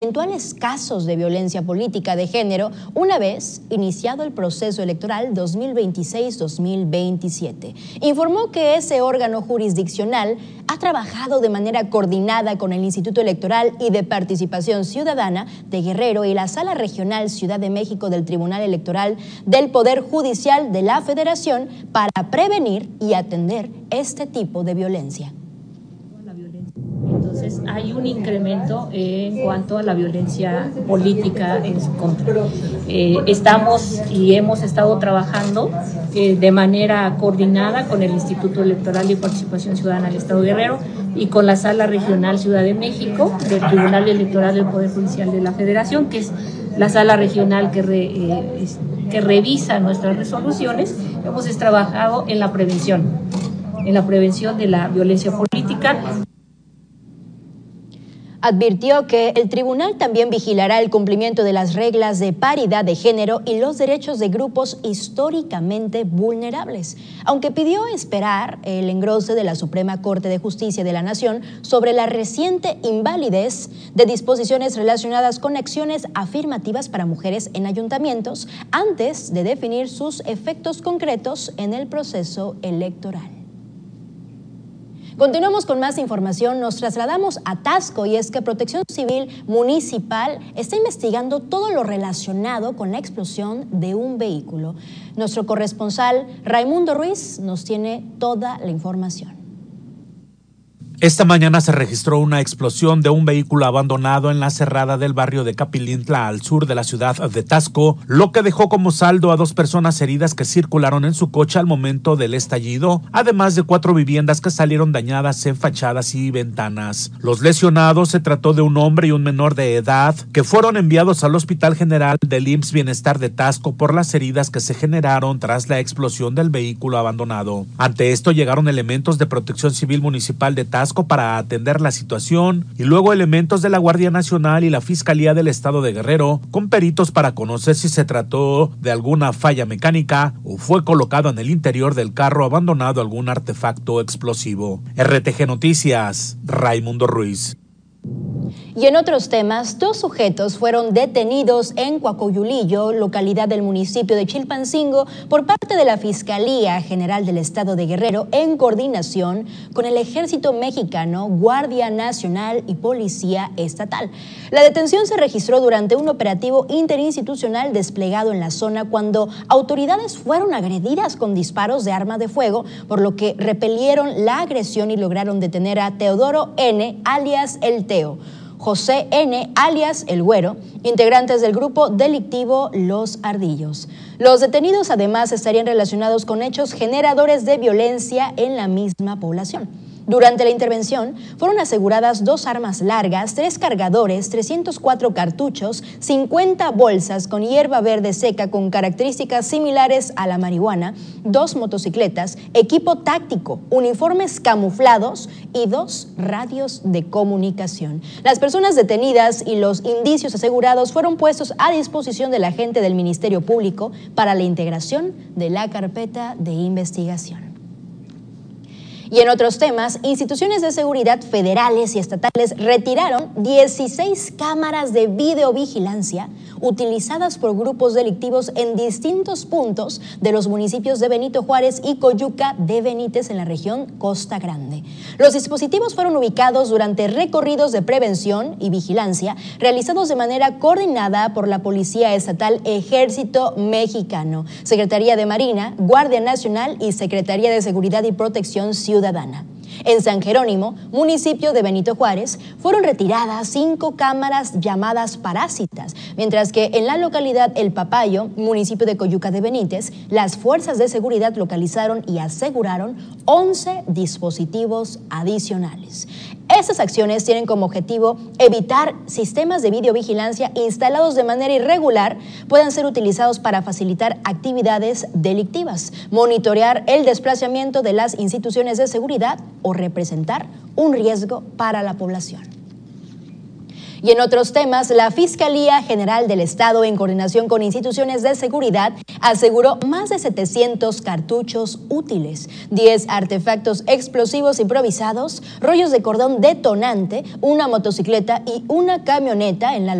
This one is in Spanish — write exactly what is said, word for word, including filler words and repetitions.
eventuales casos de violencia política de género una vez iniciado el proceso electoral dos mil veintiséis dos mil veintisiete. Informó que ese órgano jurisdiccional ha trabajado de manera coordinada con el Instituto Electoral y de Participación Ciudadana de Guerrero y la Sala Regional Ciudad de México del Tribunal Electoral del Poder Judicial de la Federación para prevenir y atender este tipo de violencia. Entonces hay un incremento en cuanto a la violencia política en su contra. Eh, estamos y hemos estado trabajando eh, de manera coordinada con el Instituto Electoral y Participación Ciudadana del Estado de Guerrero y con la Sala Regional Ciudad de México del Tribunal Electoral del Poder Judicial de la Federación, que es la sala regional que, re, eh, es, que revisa nuestras resoluciones. Hemos trabajado en la prevención, en la prevención de la violencia política. Advirtió que el tribunal también vigilará el cumplimiento de las reglas de paridad de género y los derechos de grupos históricamente vulnerables, aunque pidió esperar el engrose de la Suprema Corte de Justicia de la Nación sobre la reciente invalidez de disposiciones relacionadas con acciones afirmativas para mujeres en ayuntamientos antes de definir sus efectos concretos en el proceso electoral. Continuamos con más información, nos trasladamos a Taxco y es que Protección Civil Municipal está investigando todo lo relacionado con la explosión de un vehículo. Nuestro corresponsal Raimundo Ruiz nos tiene toda la información. Esta mañana se registró una explosión de un vehículo abandonado en la cerrada del barrio de Capilintla, al sur de la ciudad de Taxco, lo que dejó como saldo a dos personas heridas que circularon en su coche al momento del estallido, además de cuatro viviendas que salieron dañadas en fachadas y ventanas. Los lesionados se trató de un hombre y un menor de edad que fueron enviados al Hospital General del I M S S Bienestar de Taxco por las heridas que se generaron tras la explosión del vehículo abandonado. Ante esto llegaron elementos de Protección Civil Municipal de Taxco para atender la situación y luego elementos de la Guardia Nacional y la Fiscalía del Estado de Guerrero con peritos para conocer si se trató de alguna falla mecánica o fue colocado en el interior del carro abandonado algún artefacto explosivo. R T G Noticias, Raimundo Ruiz. Y en otros temas, dos sujetos fueron detenidos en Coacoyulillo, localidad del municipio de Chilpancingo, por parte de la Fiscalía General del Estado de Guerrero en coordinación con el Ejército Mexicano, Guardia Nacional y Policía Estatal. La detención se registró durante un operativo interinstitucional desplegado en la zona cuando autoridades fueron agredidas con disparos de arma de fuego, por lo que repelieron la agresión y lograron detener a Teodoro N., alias El Teo, José N., alias El Güero, integrantes del grupo delictivo Los Ardillos. Los detenidos además estarían relacionados con hechos generadores de violencia en la misma población. Durante la intervención fueron aseguradas dos armas largas, tres cargadores, trescientos cuatro cartuchos, cincuenta bolsas con hierba verde seca con características similares a la marihuana, dos motocicletas, equipo táctico, uniformes camuflados y dos radios de comunicación. Las personas detenidas y los indicios asegurados fueron puestos a disposición del agente del Ministerio Público para la integración de la carpeta de investigación. Y en otros temas, instituciones de seguridad federales y estatales retiraron dieciséis cámaras de videovigilancia utilizadas por grupos delictivos en distintos puntos de los municipios de Benito Juárez y Coyuca de Benítez en la región Costa Grande. Los dispositivos fueron ubicados durante recorridos de prevención y vigilancia realizados de manera coordinada por la Policía Estatal, Ejército Mexicano, Secretaría de Marina, Guardia Nacional y Secretaría de Seguridad y Protección Ciudadana. En San Jerónimo, municipio de Benito Juárez, fueron retiradas cinco cámaras llamadas parásitas, mientras que en la localidad El Papayo, municipio de Coyuca de Benítez, las fuerzas de seguridad localizaron y aseguraron once dispositivos adicionales. Estas acciones tienen como objetivo evitar sistemas de videovigilancia instalados de manera irregular puedan ser utilizados para facilitar actividades delictivas, monitorear el desplazamiento de las instituciones de seguridad o representar un riesgo para la población. Y en otros temas, la Fiscalía General del Estado, en coordinación con instituciones de seguridad, aseguró más de setecientos cartuchos útiles, diez artefactos explosivos improvisados, rollos de cordón detonante, una motocicleta y una camioneta en la